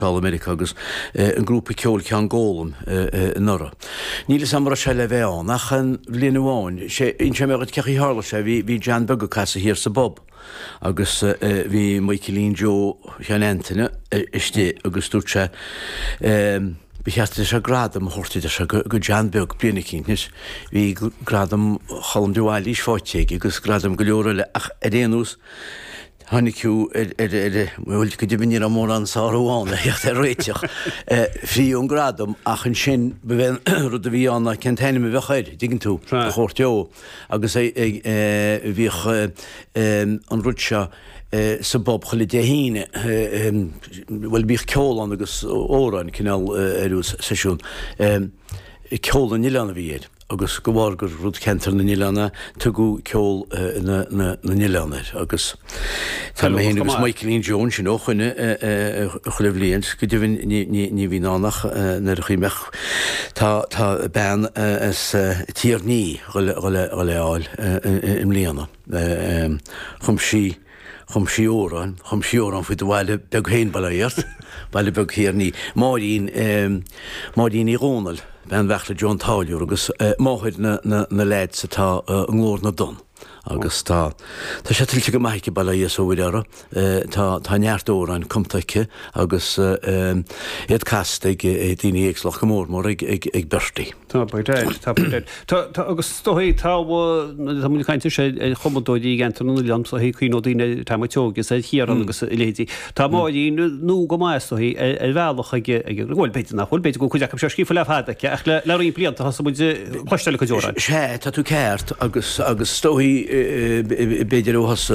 America agus an grúpa ceol cean ggólam nora. Níl samra se le bheán, nach an bblianúháin, in sé megad cechaí hála sé, hí Jan Bugga casa hir sa Bob, agus hí Michaelín Joe chean Anthony, istí agus dúrt sé, Bhícheasta sé gradam chórtaide se go Jan Bug bliana cínnis, hí gradam chalam dúháil ís fáiteig, agus gradam go leora le ach réanús, Hannicú bhfuil go dibinir am mór an sáháinna heocht réiteach fríún gradam ach an sin bhfuin rud a bhí anna centéine bhechaid, digann tú a chóirteo, agus bhíoch an rudse sa Bob chuile déhíine bhfuil bích ceolán agus óráin cinál arús seisiún ceol an Níleanna bhíad. Agus go bhhar gur rud centar na Níleanna tugu ceol na Níleanna agus tá héana agus Michaelín Jones sin óchuine chuileh líon go dtíhann ní bhí nánach na chuimeach tá ben tíar ní go leáil im líana chum sí óráin fao do bhile beg héin bailíart bailile beg chéar ní máín í rónal ben bhechla John Táiliúr agus máthid na leid sa tá an glór na don. Agus tá sé tiltte go maiice bailí óhaileara, tá neart óráin cumtaice agus iad cast ag daoine éagslach go mór ag bertaí. Tá baidéid. Agus stoí támú caiinte sé chomodóidí gentar na Nílean sa hí chuoin ó daoine táteogus é chiaran agus létí. Tá máidí nó go maistoí bhealach ag bhil beidir nach bhil beidir go chuideach se scífa lehadacha ach leí blianta has bud chluisteile go deóra. Sé tá tú ceart agus stóí beidir óhas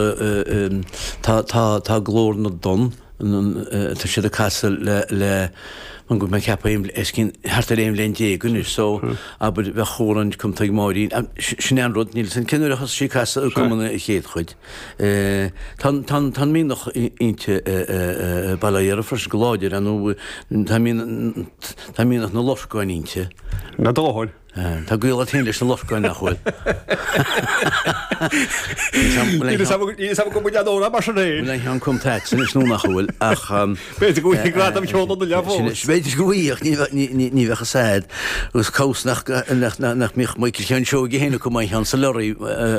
tá glór na don tá siad a casa le man go me cepa cin hartar éim len dégunir so aber bheith chóran cum taag máirín sin an rud níl san cinúir a has sí casa cumna i chéad chuid. Tá mí nach inte bailíar a fris go láidir an tá mí nach na loscáin inte. Na dóhail. Tá gúil a leis na loscáin nach chuil. Í go buiadóra mar sin é. Le an cum teid san is nó nach chuil ach Beidir go grad am ceolú leabhó. Beidir goíoch ní bhecha said gus cós nach mí Michael chean seo géhéanana go mai an sa leirí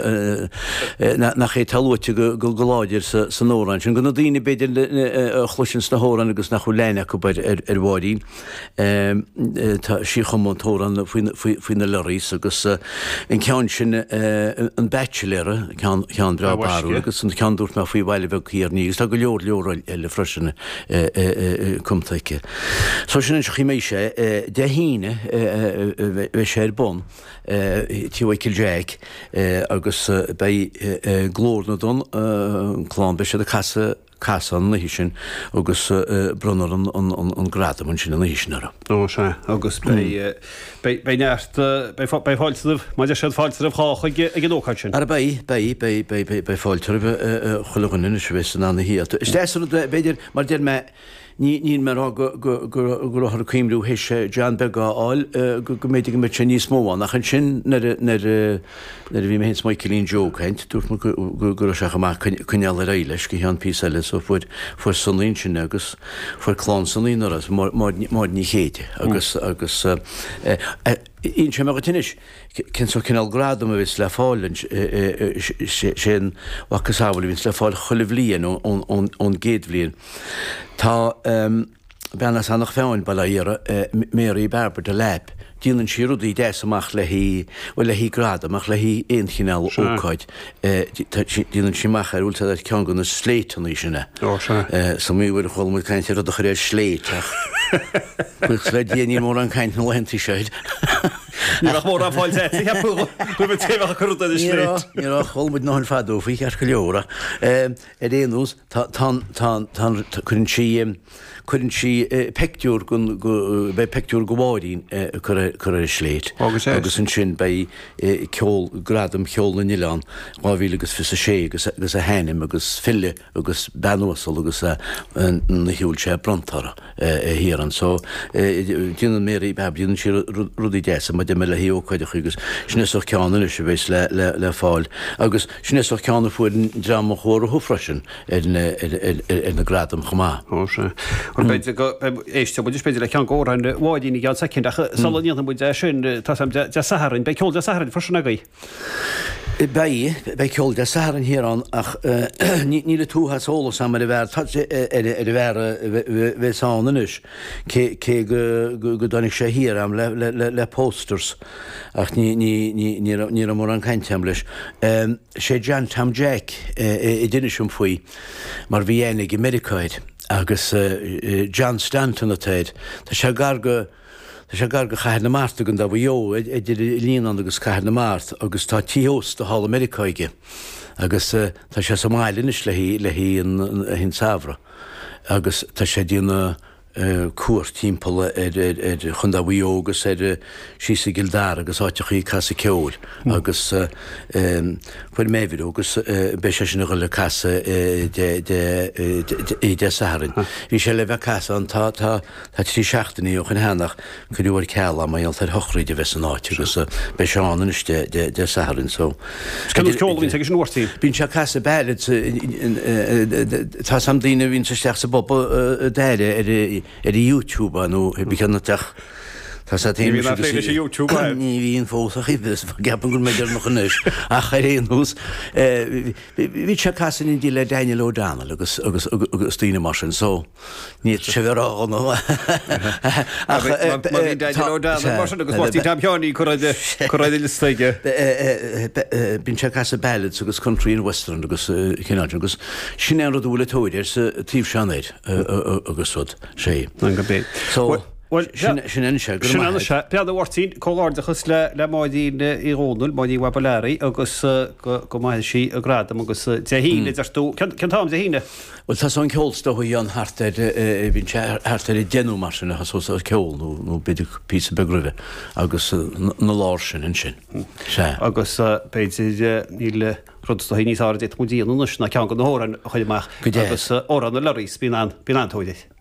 nach é talúte go láidir san óráin sin go na daoine beidir chluisin na hóran agus nach chu léine go bid bháidín tá sí chumtóran faoin na leirís agus an ceann sin an bachelor cean brabarú agus an cean dúirt me faoi bhile bheith cíar níos tá go leor eile freisinna cumtaice. So sin chi mé sé de híine bheith sé bon tíhaicil Jack agus bei glór na don chlán be sé a casan na hisin agus brunnar an gradaman sin na hisinara. Ó sé agus bei neart bei fáiltah maidir sé fáiltar chácha ag an óchaid sin. Ar bei fáiltar chulaganna se bheits an anna híad. Istéar beidir mar déir me níl mar gur cíimrú héis Jan Bugga áil go méidir go mit sin níos móháin nach an sin nar bhí hén Michaelín Joe chaint dúirt gur seach amach chuneal réiles go chean píile so fuair sanlín sin agus fuair chlán sanlín as máid ní chéide agus ín sé me tinis cin so cinál gradam a bhís le fáilin sin bhachas ábhfuil víns le fáil chuileh líon ón géadhlíon. Tá beannas annach féin bailíara Mary Barber de Lab. Díanann sí rudaí déas amach le hí grad amach le hí aonchinál ócáid. Díanann sí mach ar últa cean go na sléitanna sinna. Sa mí bhfuir choilmú caiinte rud a chu réir sléiteach. Buch le déanaí mór an caiint na lehantí seid. Ní mór an fáilte go téhah chuúta is slét. Ní choilmid ná an fadú fao ar go leora. Réanús chuann sí pectúr bei pectúr go bháidín chur sléit. Agus an sin bei ceol gradam cheol na Níleán gáhíle agus fi sé agus a hénim agus fille agus benúsal agus na hiúil sé brontara hían. So dúan méí beb dúan sí rudí déasa, chuide me le hío chuide chugus sneach ceanna se bhééis le fáil. Agus sneach ceanna fuin drama chóir a thufrasin na gradam chomá. éiste bud spéidir le cean ggóir an bháidína geall secin salíon bud sin de saharin, be ceol de saharin forsna gaí. Bei ceol de saharan híán ach ní le túthe sóla sam a bhar bhar bheitsáis cé go donnig sé hir am le posters ach ní mór an caiinteam leis. sé Jan Tam Jack I duine sem faoi mar bhí énig Americaid agus John Stanton atéid Tá sé gar go chair na Mart gon da bhjó idir líon agus chair na Mart agus tá tíos do hall Americaige agus tá sé Somálinis le hí hin Savra agus tá sé dína cuar timppla chun da bhjó agus sí sa gildar agus áiteach í casa ceol agus chuir méhid agus be sé sin le casa de Saharin. Bhí sé le bheith casa an tá tí seachtaí ó chun henach chuúhar ceala mai tar thochraí de bheits an áit agus be seánan de Saharin so. Ceolhín te nóirtíí. Bhín se casa beid tá sam daine bhín sa steach sa bob déire YouTube nó bíchanna teach Tá YouTube ní bhíon fósach ibis gapan gur meidir nach nuis a réon hús. Bhí se casan in dí le Daniel O'Donnell agus tíine mar sin so ní se bhar Daniel choráidir le steige. Bín se casa ballad agus country in Western agus cinál agus sin an dúla tóidir sa tíomh seanéid agus sud sé. Pead bhhairtín choláirdachas le máidín írónúil máidí wabaléirí agus go maithe sí a gradam agus de híine tú ceantáim de híine. Well tá an ceolsta chu an hartar bhín hartar I déanú mar sin a so ceol nó beidir pí begrúh agus na láir sin in sin. Agus beidir níle rudsta níos áir dit mudíanúnas na cean go nóran chuideach agus óran na lerís bí antóideith.